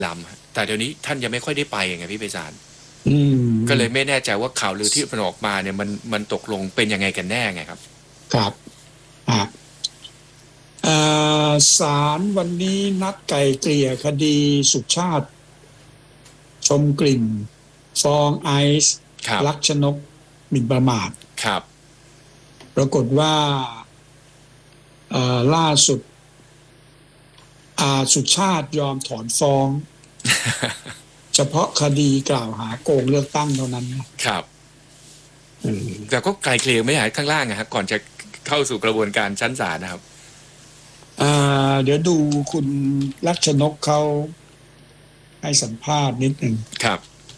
ลำแต่เดี๋ยวนี้ท่านยังไม่ค่อยได้ไปไงพี่ไพศาลอืก็เลยมไม่แน่ใจว่าข่าวลือที่มันออกมาเนี่ยมันตกลงเป็นยังไงกันแน่ไงครับครับอ่าศาลวันนี้นัดไกล่เกลี่ยคดีสุชาติชมกลิ่นฟ้องไอซ์ครับลักษณกหมิ่นประมาทครับปรากฏว่าล่าสุดสุชาติยอมถอนฟ้อง เฉพาะคดีกล่าวหาโกงเลือกตั้งเท่านั้นครับแต่ก็ไกลเกลี่ยไม่หายข้างล่างนะครับก่อนจะเข้าสู่กระบวนการชั้นศาลนะครับเดี๋ยวดูคุณลักษณกเขาให้สัมภาษณ์นิดหนึ่งครับ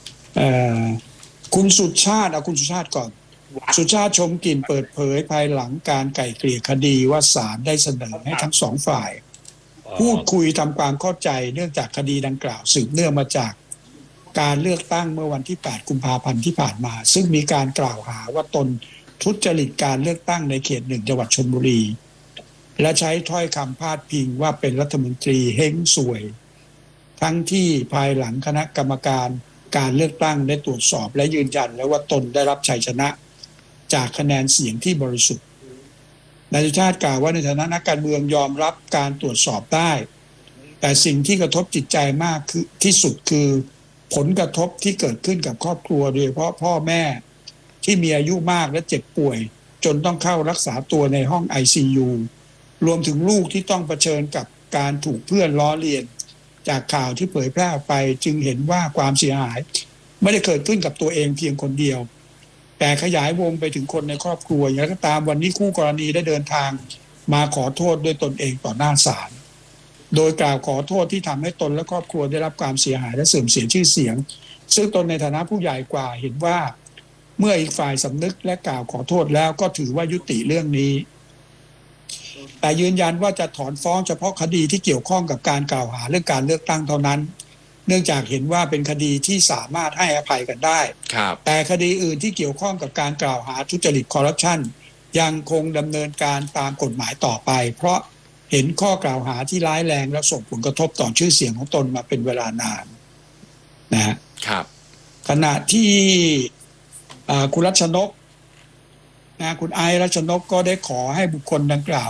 คุณสุชาติเอาคุณสุชาติก่อนสุชาติชมกลิ่นเปิดเผยภายหลังการไกล่เกลี่ยคดีว่าศาลได้เสนอให้ทั้งสองฝ่ายพูดคุยทำความเข้าใจเนื่องจากคดีดังกล่าวสืบเนื่องมาจากการเลือกตั้งเมื่อวันที่8กุมภาพันธ์ที่ผ่านมาซึ่งมีการกล่าวหาว่าตนทุจริตการเลือกตั้งในเขต1จังหวัดชลบุรีและใช้ถ้อยคำพาดพิงว่าเป็นรัฐมนตรีเฮ้งสวยทั้งที่ภายหลังคณะกรรมการเลือกตั้งได้ตรวจสอบและยืนยันแล้วว่าตนได้รับชัยชนะจากคะแนนเสียงที่บริสุทธิ์นายสุชาติกล่าวว่าในฐานะนักการเมืองยอมรับการตรวจสอบได้แต่สิ่งที่กระทบจิตใจมากคือที่สุดคือผลกระทบที่เกิดขึ้นกับครอบครัวโดยเฉพาะพ่อแม่ที่มีอายุมากและเจ็บป่วยจนต้องเข้ารักษาตัวในห้อง ICU รวมถึงลูกที่ต้องเผชิญกับการถูกเพื่อนล้อเลียนจากข่าวที่เผยแพร่ออกไปจึงเห็นว่าความเสียหายไม่ได้เกิดขึ้นกับตัวเองเพียงคนเดียวแต่ขยายวงไปถึงคนในครอบครัวอย่างไรก็ตามวันนี้คู่กรณีได้เดินทางมาขอโทษด้วยตนเองต่อหน้าศาลโดยกล่าวขอโทษที่ทำให้ตนและครอบครัวได้รับความเสียหายและเสื่อมเสียชื่อเสียงซึ่งตนในฐานะผู้ใหญ่กว่าเห็นว่าเมื่ออีกฝ่ายสำนึกและกล่าวขอโทษแล้วก็ถือว่ายุติเรื่องนี้แต่ยืนยันว่าจะถอนฟ้องเฉพาะคดีที่เกี่ยวข้องกับการกล่าวหาเรื่องการเลือกตั้งเท่านั้นเนื่องจากเห็นว่าเป็นคดีที่สามารถให้อภัยกันได้แต่คดีอื่นที่เกี่ยวข้องกับการกล่าวหาทุจริตคอร์รัปชันยังคงดำเนินการตามกฎหมายต่อไปเพราะเห็นข้อกล่าวหาที่ร้ายแรงและส่งผลกระทบต่อชื่อเสียงของตนมาเป็นเวลานานนะครับขณะที่คุณรัชนกคุณไอซ์รัชนกก็ได้ขอให้บุคคลดังกล่าว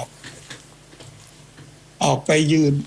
ออกไปยืน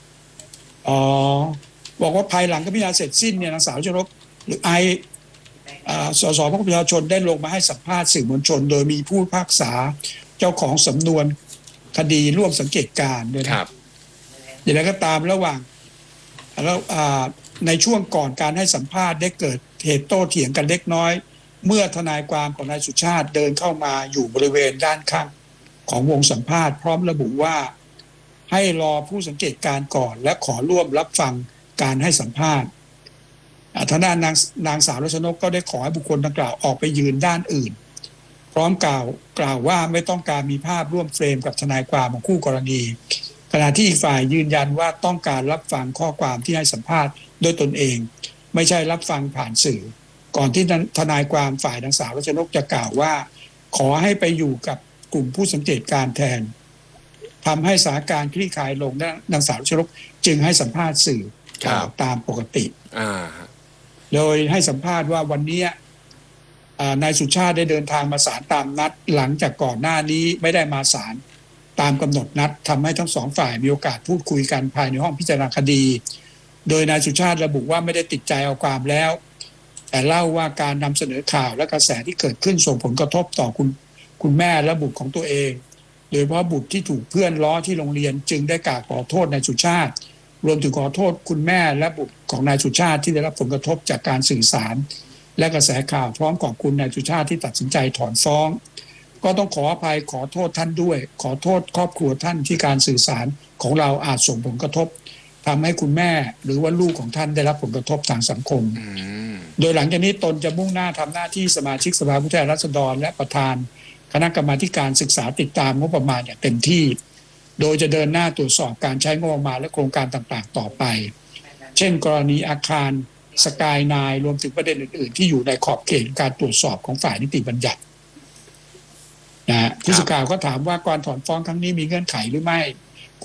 บอกว่าภายหลังการพิจารณาเสร็จสิ้นเนี่ยนางสาวชนกหรือไอสสพรรคประชาชนได้ลงมาให้สัมภาษณ์สื่อมวลชนโดยมีผู้พิพากษาเจ้าของสำนวนคดีร่วมสังเกตการณ์ด้วยนะครับอย่างไรก็ตามระหว่างแล้วในช่วงก่อนการให้สัมภาษณ์ได้เกิดเหตุโต้เถียงกันเล็กน้อยเมื่อทนายความของนายสุชาติเดินเข้ามาอยู่บริเวณด้านข้างของวงสัมภาษณ์พร้อมระบุว่าให้รอผู้สังเกตการณ์ก่อนและขอร่วมรับฟังการให้สัมภาษณ์ทางด้านนางสาวรัชนกก็ได้ขอให้บุคคลดังกล่าวออกไปยืนด้านอื่นพร้อมกล่าวว่าไม่ต้องการมีภาพร่วมเฟรมกับทนายความของคู่กรณีขณะที่อีกฝ่ายยืนยันว่าต้องการรับฟังข้อความที่ให้สัมภาษณ์ด้วยตนเองไม่ใช่รับฟังผ่านสื่อก่อนที่ทนายความฝ่ายนางสาวรัชนกจะกล่าวว่าขอให้ไปอยู่กับกลุ่มผู้สังเกตการณ์แทนทำให้สถานการณ์คลี่คลายลงนางสาวรัชนกจึงให้สัมภาษณ์สื่อตามปกติโดยให้สัมภาษณ์ว่าวันนี้นายสุชาติได้เดินทางมาศาลตามนัดหลังจากก่อนหน้านี้ไม่ได้มาศาลตามกำหนดนัดทำให้ทั้งสองฝ่ายมีโอกาสพูดคุยกันภายในห้องพิจารณาคดีโดยนายสุชาติระบุว่าไม่ได้ติดใจเอาความแล้วแต่เล่าว่าการนำเสนอข่าวและกระแสที่เกิดขึ้นส่งผลกระทบต่อคุณแม่และบุตรของตัวเองโดยเฉพาะบุตรที่ถูกเพื่อนล้อที่โรงเรียนจึงได้กล่าวขอโทษนายสุชาติรวมถึงขอโทษคุณแม่และบุตรของนายสุชาติที่ได้รับผลกระทบจากการสื่อสารและกระแสข่าวพร้อมขอบคุณนายสุชาติที่ตัดสินใจถอนฟ้องก็ต้องขออภัยขอโทษท่านด้วยขอโทษครอบครัวท่านที่การสื่อสารของเราอาจส่งผลกระทบทำให้คุณแม่หรือว่าลูกของท่านได้รับผลกระทบทางสังคมโดยหลังจากนี้ตนจะมุ่งหน้าทำหน้าที่สมาชิกสภาผู้แทนราษฎรและประธานคณะกรรมาการศึกษาติดตามงบประมาณอย่างเต็มที่โดยจะเดินหน้าตรวจสอบการใช้งบประมาณและโครงการต่างๆต่อไปเช่นกรณีอาคารสกายไนน์รวมถึงประเด็นอื่นๆที่อยู่ในขอบเขตการตรวจสอบของฝ่ายนิติบัญญัติผู้สื่อข่าวก็ถามว่าการถอนฟ้องครั้งนี้มีเงื่อนไขหรือไม่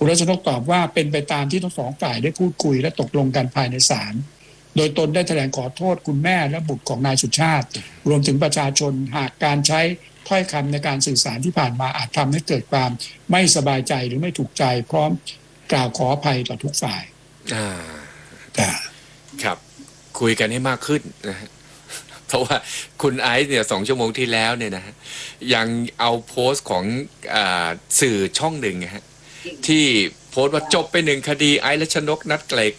คุณรัชนกตอบว่าเป็นไปตามที่ทั้งสองฝ่ายได้พูดคุยและตกลงกันภายในศาลโดยตนได้แถลงขอโทษคุณแม่และบุตรของนายสุชาติรวมถึงประชาชนหากการใช้ถ้อยคำในการสื่อสารที่ผ่านมาอาจทำให้เกิดความไม่สบายใจหรือไม่ถูกใจพร้อมกล่าวขออภัยต่อทุกฝ่ายอ่าค่ะครับ คุยกันให้มากขึ้นนะฮะเพราะว่าคุณไอซ์เนี่ย2 ชั่วโมงที่แล้วเนี่ยนะฮะยังเอาโพสต์ของสื่อช่องหนึ่งนะฮะที่โพสต์ว่าจบไป1 คดีไอซ์และชนกนัดไกล